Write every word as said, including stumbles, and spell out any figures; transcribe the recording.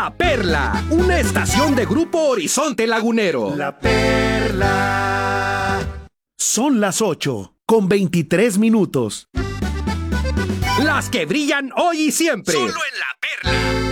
La Perla, una estación de Grupo Horizonte Lagunero. La Perla. Son las ocho, con veintitrés minutos. Las que brillan hoy y siempre. Solo en La Perla.